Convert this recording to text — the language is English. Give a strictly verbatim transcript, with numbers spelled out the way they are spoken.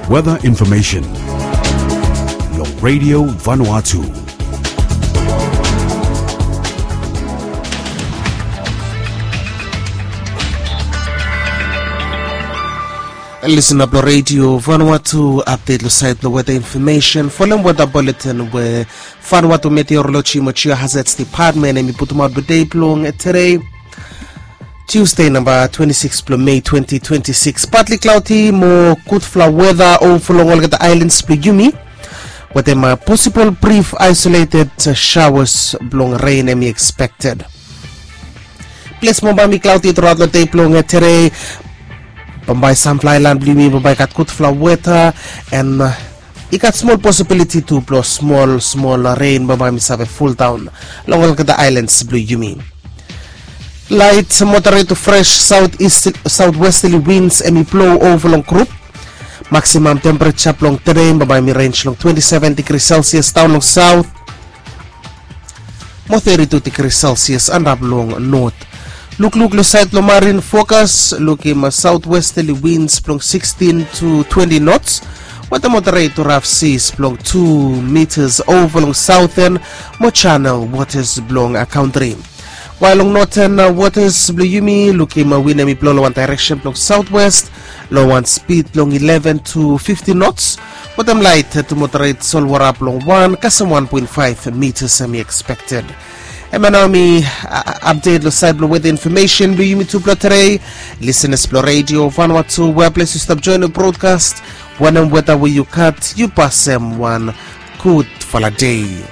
weather information. Your Radio Vanuatu. Listen up, Radio Vanuatu. Update the site, the weather information. Follow weather bulletin where Vanuatu Meteorology Mochia Hazards Department and we put them out the day long today. Tuesday, number twenty-sixth of May twenty twenty-six. Partly cloudy, more good flower weather over along the islands Yumi. With them uh, possible brief isolated uh, showers, blowing rain and expected. Place Mombami cloudy throughout the day long today. Bombay Sunfly Land Blumi, Bombay got good flower weather and uh, it got small possibility to blow small, small rain. Bombay miss have a full down along the islands Blue Yumi. Light, moderate to fresh southeast, southwesterly winds and blow over long group. Maximum temperature long terrain, by me range long twenty-seven degrees Celsius down long south. More thirty-two degrees Celsius and up long north. Look, look, lo side lo marine focus. Looking uh, southwesterly winds long sixteen to twenty knots. What the moderate to rough seas long two meters over long southern. More channel waters long a country. While long northern uh, waters Blue Yumi looking uh, wind and blow one direction long southwest, low one speed long eleven to fifteen knots. Bottom light uh, to moderate sol warap long one, kasam one point five meters semi expected. And now me uh, update the side with the information Blue Yumi to plot today. Listen to Radio Vanuatu where place you stop join the broadcast. One and weather where you cut, you pass them one good for a day.